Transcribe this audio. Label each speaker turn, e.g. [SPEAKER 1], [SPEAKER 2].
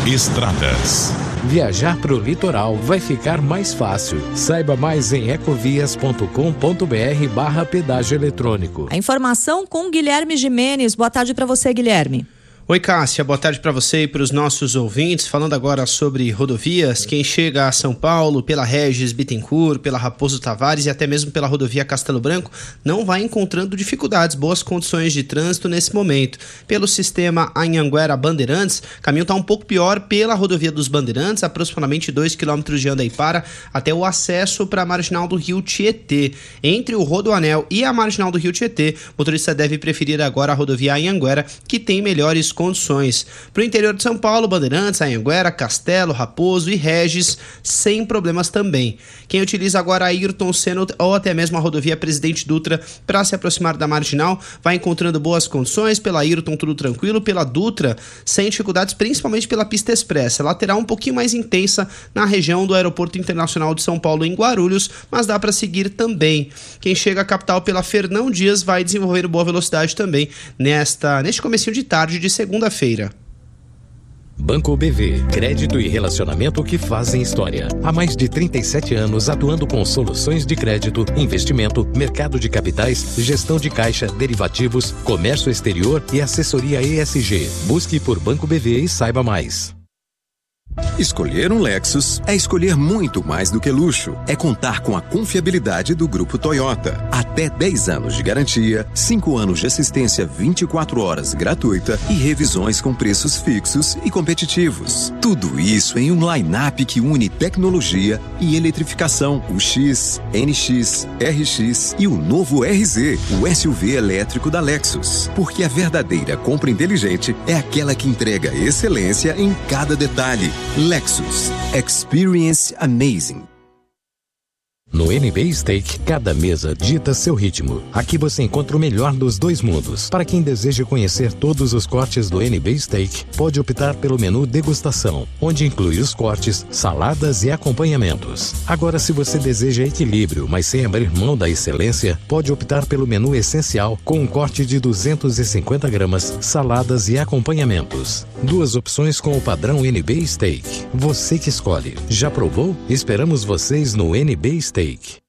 [SPEAKER 1] Estradas.
[SPEAKER 2] Viajar para o litoral vai ficar mais fácil. Saiba mais em ecovias.com.br/pedágio eletrônico.
[SPEAKER 3] A informação com Guilherme Gimenez. Boa tarde para você, Guilherme.
[SPEAKER 4] Oi, Cássia, boa tarde para você e para os nossos ouvintes. Falando agora sobre rodovias, quem chega a São Paulo pela Regis Bittencourt, pela Raposo Tavares e até mesmo pela rodovia Castelo Branco, não vai encontrando dificuldades, boas condições de trânsito nesse momento. Pelo sistema Anhanguera-Bandeirantes, o caminho está um pouco pior pela rodovia dos Bandeirantes, aproximadamente 2 km de Andaipara, até o acesso para a marginal do Rio Tietê. Entre o Rodoanel e a marginal do Rio Tietê, o motorista deve preferir agora a rodovia Anhanguera, que tem melhores condições. Para o interior de São Paulo, Bandeirantes, Anhanguera, Castelo, Raposo e Regis, sem problemas também. Quem utiliza agora a Ayrton Senna ou até mesmo a rodovia Presidente Dutra para se aproximar da marginal, vai encontrando boas condições. Pela Ayrton tudo tranquilo, pela Dutra sem dificuldades, principalmente pela pista expressa. Lateral um pouquinho mais intensa na região do Aeroporto Internacional de São Paulo em Guarulhos, mas dá para seguir também. Quem chega à capital pela Fernão Dias vai desenvolver boa velocidade também neste comecinho de tarde de segunda-feira.
[SPEAKER 2] Banco BV, crédito e relacionamento que fazem história. Há mais de 37 anos atuando com soluções de crédito, investimento, mercado de capitais, gestão de caixa, derivativos, comércio exterior e assessoria ESG. Busque por Banco BV e saiba mais.
[SPEAKER 5] Escolher um Lexus é escolher muito mais do que luxo. É contar com a confiabilidade do Grupo Toyota. Até 10 anos de garantia, 5 anos de assistência 24 horas gratuita e revisões com preços fixos e competitivos. Tudo isso em um line-up que une tecnologia e eletrificação. O X, NX, RX e o novo RZ, o SUV elétrico da Lexus. Porque a verdadeira compra inteligente é aquela que entrega excelência em cada detalhe. Lexus. Experience amazing.
[SPEAKER 2] No NB Steak, cada mesa dita seu ritmo. Aqui você encontra o melhor dos dois mundos. Para quem deseja conhecer todos os cortes do NB Steak, pode optar pelo menu degustação, onde inclui os cortes, saladas e acompanhamentos. Agora, se você deseja equilíbrio, mas sem abrir mão da excelência, pode optar pelo menu essencial, com um corte de 250 gramas, saladas e acompanhamentos. 2 opções com o padrão NB Steak. Você que escolhe. Já provou? Esperamos vocês no NB Steak.